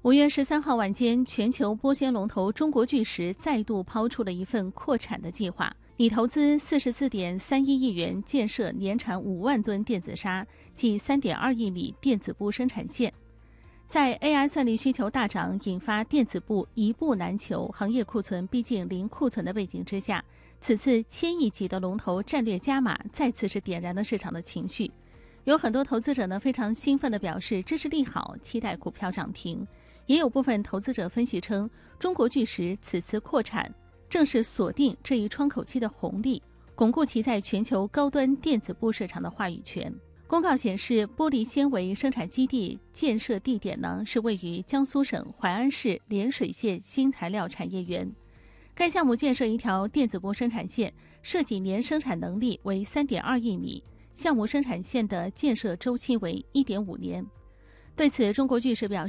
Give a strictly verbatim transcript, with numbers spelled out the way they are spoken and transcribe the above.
五月十三号晚间，全球玻纤龙头中国巨石再度抛出了一份扩产的计划，拟投资四十四点三一亿元建设年产五万吨电子纱及三点二亿米电子布生产线。在 A I 算力需求大涨，引发电子布一布难求，行业库存逼近零库存的背景之下，此次千亿级的龙头战略加码，再次是点燃了市场的情绪。有很多投资者呢非常兴奋地表示这是利好，期待股票涨停。也有部分投资者分析称，中国巨石此次扩产正是锁定这一窗口期的红利，巩固其在全球高端电子布市场的话语权。公告显示，玻璃纤维生产基地建设地点呢是位于江苏省淮安市涟水县新材料产业园。该项目建设一条电子布生产线，设计年生产能力为 三点二亿米，项目生产线的建设周期为 一点五年。对此，中国巨石表